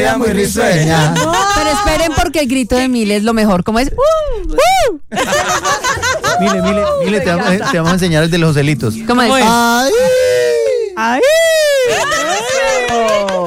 vida muy risueña. Pero esperen porque el grito de Mile es lo mejor. ¿Cómo es? Mile, te vamos a enseñar el de los Joselitos. ¿Cómo es? Ay. ¡Ay!